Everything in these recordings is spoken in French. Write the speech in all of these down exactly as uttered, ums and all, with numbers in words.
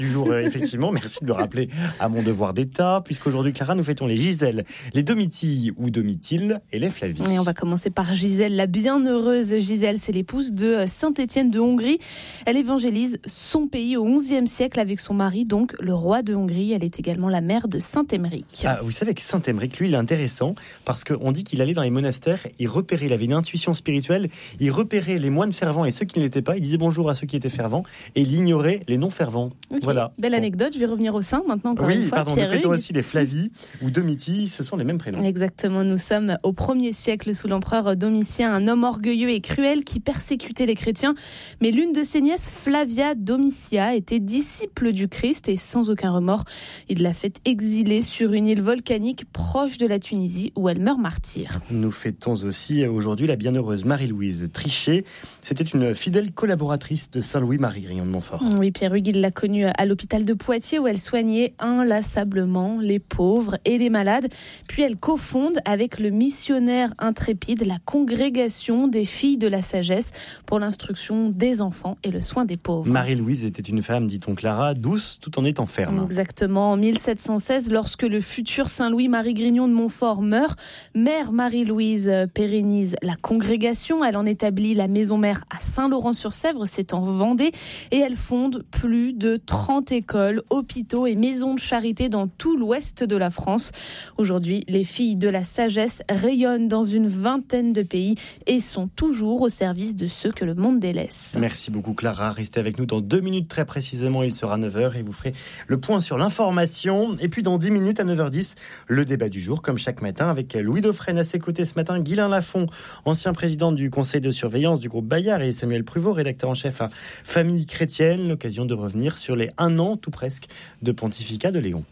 du jour, euh, effectivement. Merci de me rappeler à mon devoir d'état, puisqu'aujourd'hui, Clara, nous fêtons les Gisèle, les Domitilles ou Domitille et les Flavie. Et on va commencer par Gisèle, la bienheureuse Gisèle. C'est l'épouse de Saint-Étienne de Hongrie. Elle évangélise son pays au onzième siècle avec son mari, donc le roi de Hongrie. Elle est également la mère de Saint-Émeric. Ah, vous savez que Saint-Émeric, lui, il est intéressant parce qu'on dit qu'il allait dans les monastères, il repérait, il avait une intuition spirituelle, il repérait les moines fervents et ceux qui ne l'étaient pas, il disait bonjour à ceux qui étaient fervents et il ignorait les non fervents. Okay. Voilà. Belle anecdote, je vais revenir au sein maintenant encore oui, une fois. Oui, pardon, nous fêtons aussi les Flavie ou Domitille, ce sont les mêmes prénoms. Exactement, nous sommes au premier siècle sous l'empereur Domitien, un homme orgueilleux et cruel qui persécutait les chrétiens. Mais l'une de ses nièces, Flavia Domitia, était disciple du Christ et sans aucun remords, il l'a fait exiler sur une île volcanique proche de la Tunisie où elle meurt martyre. Nous fêtons aussi aujourd'hui la bienheureuse Marie-Louise Trichet. C'était une fidèle collaboratrice de Saint-Louis-Marie Grignon de Montfort. Oui, Pierre Hugues, il l'a connue à l'hôpital de Poitiers où elle soignait inlassablement les pauvres et les malades. Puis elle cofonde avec le missionnaire intrépide la congrégation des filles de la sagesse pour l'instruction des enfants et le soin des pauvres. Marie-Louise était une femme, dit-on Clara, douce tout en étant ferme. Exactement. En mille sept cent seize, lorsque le futur Saint-Louis-Marie Grignon de Montfort meurt, mère Marie-Louise pérennise la congrégation. Elle en établit la maison mère à Saint-Laurent-sur-Sèvre, c'est en Vendée, et elle fonde plus de trente écoles, hôpitaux et maisons de charité dans tout l'ouest de la France. Aujourd'hui, les filles de la sagesse rayonnent dans une vingtaine de pays et sont toujours au service de ceux que le monde délaisse. Merci beaucoup Clara, restez avec nous dans deux minutes très précisément, il sera neuf heures et vous ferez le point sur l'information. Et puis dans dix minutes à neuf heures dix, le débat du jour comme chaque matin avec Louis Dauphren à ses côtés ce matin, Guylain Lafont, ancien président du conseil de surveillance du groupe Bayard et Samuel Pruvot, rédacteur en chef à Famille Chrétienne, l'occasion de revenir sur les un an tout presque de pontificat de Léon.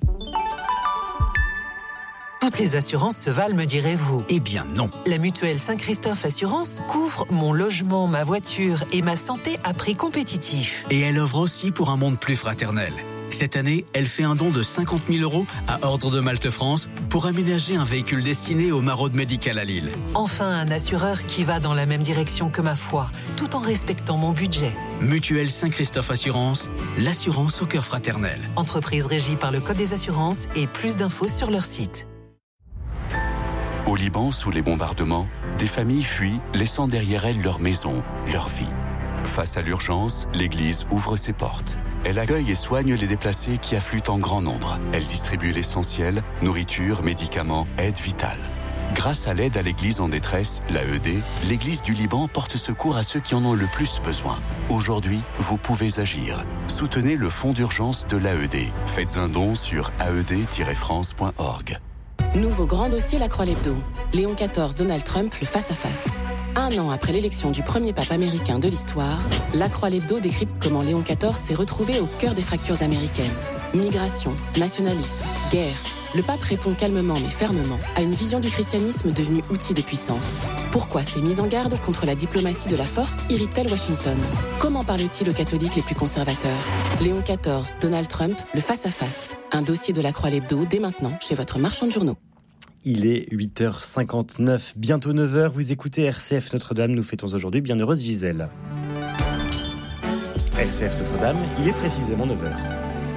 Toutes les assurances se valent, me direz-vous. Eh bien non. La mutuelle Saint-Christophe Assurance couvre mon logement, ma voiture et ma santé à prix compétitif. Et elle œuvre aussi pour un monde plus fraternel. Cette année, elle fait un don de cinquante mille euros à Ordre de Malte France pour aménager un véhicule destiné aux maraudes médicales à Lille. Enfin, un assureur qui va dans la même direction que ma foi, tout en respectant mon budget. Mutuelle Saint-Christophe Assurance, l'assurance au cœur fraternel. Entreprise régie par le Code des assurances et plus d'infos sur leur site. Au Liban, sous les bombardements, des familles fuient, laissant derrière elles leur maison, leur vie. Face à l'urgence, l'Église ouvre ses portes. Elle accueille et soigne les déplacés qui affluent en grand nombre. Elle distribue l'essentiel, nourriture, médicaments, aide vitale. Grâce à l'aide à l'Église en détresse, l'A E D, l'Église du Liban porte secours à ceux qui en ont le plus besoin. Aujourd'hui, vous pouvez agir. Soutenez le fonds d'urgence de l'A E D. Faites un don sur a e d tiret france point org. Nouveau grand dossier La Croix l'Hebdo. Léon quatorze, Donald Trump, le face-à-face. Un an après l'élection du premier pape américain de l'histoire, La Croix l'Hebdo décrypte comment Léon quatorze s'est retrouvé au cœur des fractures américaines. Migration, nationalisme, guerre. Le pape répond calmement mais fermement à une vision du christianisme devenue outil de puissance. Pourquoi ces mises en garde contre la diplomatie de la force irritent-elles Washington ? Comment parle-t-il aux catholiques les plus conservateurs ? Léon quatorze, Donald Trump, le face-à-face. Un dossier de La Croix l'Hebdo dès maintenant chez votre marchand de journaux. Il est huit heures cinquante-neuf, bientôt neuf heures. Vous écoutez R C F Notre-Dame. Nous fêtons aujourd'hui Bienheureuse Gisèle. R C F Notre-Dame, il est précisément neuf heures.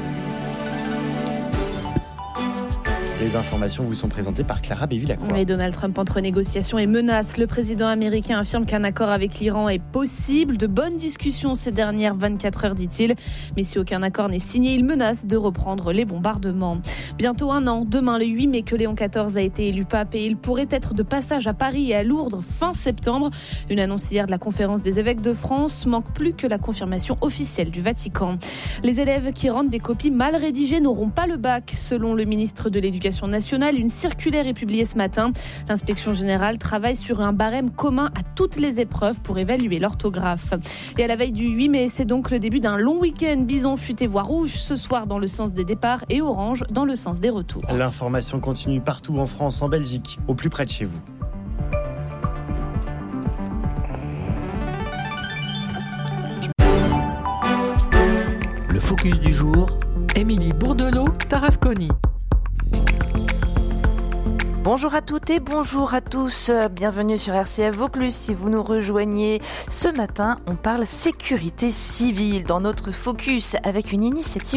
Les informations vous sont présentées par Clara Béville-Lacroix. Et Donald Trump entre négociations et menaces. Le président américain affirme qu'un accord avec l'Iran est possible. De bonnes discussions ces dernières vingt-quatre heures, dit-il. Mais si aucun accord n'est signé, il menace de reprendre les bombardements. Bientôt un an, demain le huit mai, que Léon quatorze a été élu pape et il pourrait être de passage à Paris et à Lourdes fin septembre. Une annonce hier de la conférence des évêques de France. Manque plus que la confirmation officielle du Vatican. Les élèves qui rendent des copies mal rédigées n'auront pas le bac, selon le ministre de l'Éducation nationale. Une circulaire est publiée ce matin. L'inspection générale travaille sur un barème commun à toutes les épreuves pour évaluer l'orthographe. Et à la veille du huit mai, c'est donc le début d'un long week-end. Bison futé voire rouge ce soir dans le sens des départs et orange dans le sens des retours. L'information continue partout en France, en Belgique, au plus près de chez vous. Le focus du jour, Émilie Bourdelot, Tarasconi. Bonjour à toutes et bonjour à tous. Bienvenue sur R C F Vaucluse. Si vous nous rejoignez ce matin, on parle sécurité civile dans notre focus avec une initiative